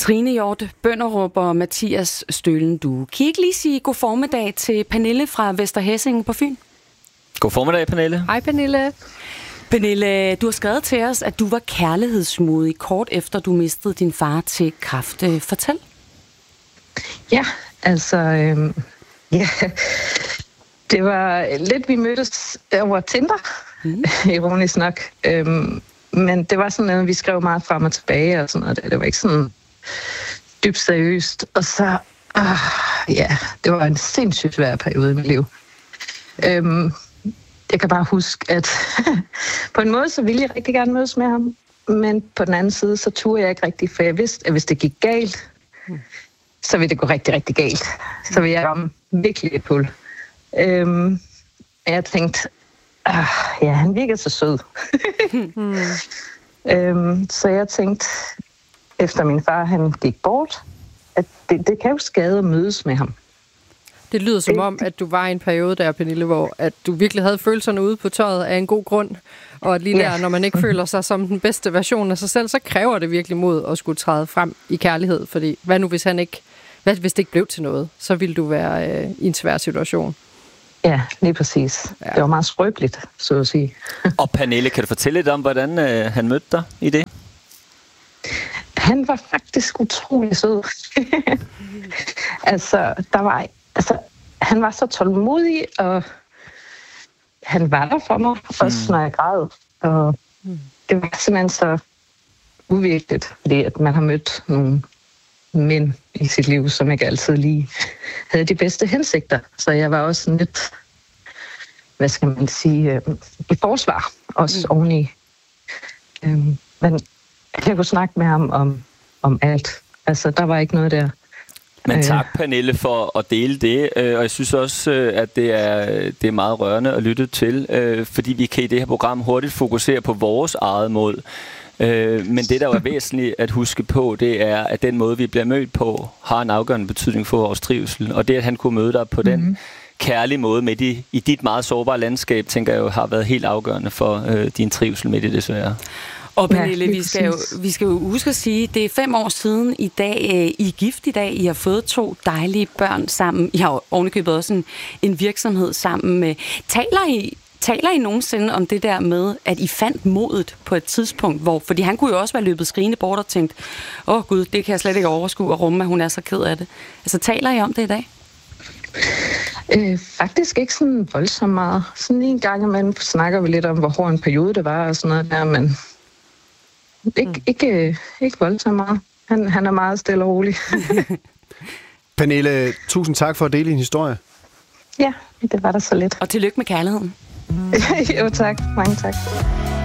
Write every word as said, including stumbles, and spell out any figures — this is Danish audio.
Trine Hjort Bønderup og Mathias Stølen Due. Kan I ikke lige sige god formiddag til Pernille fra Vester Hessingen på Fyn? God formiddag, Pernille. Hej, Pernille. Pernille, du har skrevet til os, at du var kærlighedsmodig kort efter du mistede din far til kræft. Fortæl. Ja, altså... Øh, ja, det var lidt, vi mødtes over Tinder, mm. ironisk nok. Øh, men det var sådan noget, vi skrev meget frem og tilbage og sådan noget. Det var ikke sådan dybt seriøst. Og så... Øh, ja, det var en sindssygt svær periode i mit liv. Øh, Jeg kan bare huske, at på en måde, så ville jeg rigtig gerne mødes med ham. Men på den anden side, så turde jeg ikke rigtig, for jeg vidste, at hvis det gik galt, så ville det gå rigtig, rigtig galt. Så ville jeg ramme virkelig et hul. Øhm, jeg tænkte, ah, ja, han virkede så sød. mm. øhm, så jeg tænkte, efter min far han gik bort, at det, det kan jo skade at mødes med ham. Det lyder som om, at du var i en periode der, Pernille, hvor at du virkelig havde følelserne ude på tøjet af en god grund, og at lige der, ja. Når man ikke føler sig som den bedste version af sig selv, så kræver det virkelig mod at skulle træde frem i kærlighed, fordi hvad nu, hvis han ikke, hvad hvis det ikke blev til noget, så ville du være øh, i en svær situation. Ja, lige præcis. Ja. Det var meget skrøbeligt, så at sige. Og Pernille, kan du fortælle lidt om, hvordan øh, han mødte dig i det? Han var faktisk utrolig sød. altså, der var... Altså, han var så tålmodig, og han var der for mig, mm. også når jeg græd. Og det var simpelthen så uvirkeligt, fordi at man har mødt nogle mænd i sit liv, som ikke altid lige havde de bedste hensigter. Så jeg var også lidt, hvad skal man sige, øh, i forsvar, også mm. oveni. Øh, men jeg kunne snakke med ham om, om alt. Altså, der var ikke noget der. Men tak, Pernille, for at dele det, og jeg synes også, at det er, det er meget rørende at lytte til, fordi vi kan i det her program hurtigt fokusere på vores eget mål. Men det, der er væsentligt at huske på, det er, at den måde, vi bliver mødt på, har en afgørende betydning for vores trivsel. Og det, at han kunne møde dig på den mm-hmm. kærlige måde midt i, i dit meget sårbare landskab, tænker jeg jo, har været helt afgørende for øh, din trivsel midt i det svære. Og Pernille, ja, vi, skal jo, vi skal jo huske at sige, det er fem år siden i dag, I er gift i dag, I har fået to dejlige børn sammen. I har ovenikøbet også en, en virksomhed sammen med. Taler I, taler I nogensinde om det der med, at I fandt modet på et tidspunkt, hvor, fordi han kunne jo også være løbet skrigende bort og tænkt, åh oh, gud, det kan jeg slet ikke overskue og rumme, at hun er så ked af det. Altså, taler I om det i dag? Øh, faktisk ikke sådan voldsomt meget. Sådan en gang imellem snakker vi lidt om, hvor hård en periode det var og sådan noget der, men Ikke, mm. ikke, ikke voldsomt meget. Han, han er meget stille og rolig. Pernille, tusind tak for at dele din historie. Ja, det var der så lidt. Og tillykke med kærligheden. jo, tak. Mange tak.